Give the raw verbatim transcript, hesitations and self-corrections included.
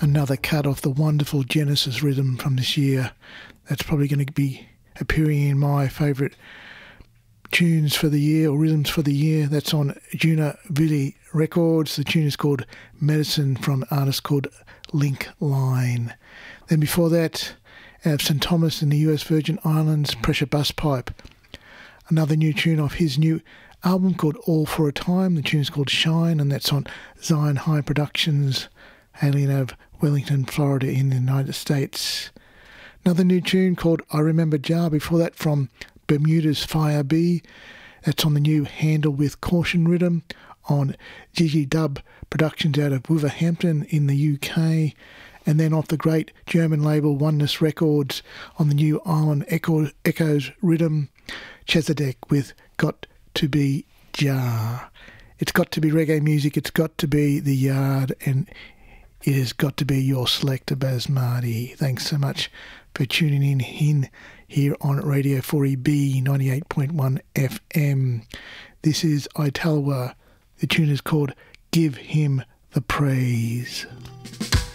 Another cut off the wonderful Genesis rhythm from this year. That's probably going to be appearing in my favourite tunes for the year, or rhythms for the year. That's on Juna Vili Records. The tune is called Medicine, from an artist called Link Line. Then before that, out of Saint Thomas in the U S Virgin Islands, Pressure Bus Pipe. Another new tune off his new album called All for a Time. The tune is called Shine, and that's on Zion High Productions, hailing out of Wellington, Florida in the United States. Another new tune called I Remember Jar. Before that, from Bermuda's Fire Bee. That's on the new Handle with Caution rhythm on Gigi Dub Productions out of Wolverhampton in the U K. And then off the great German label Oneness Records on the new Island Echo, Echoes rhythm, Chezadek with Got to Be Jar. It's got to be reggae music, it's got to be the Yard, and it has got to be your selector Basmati. Thanks so much for tuning in, in here on Radio four E B ninety-eight point one F M. This is Italawa. The tune is called Give Him the Praise.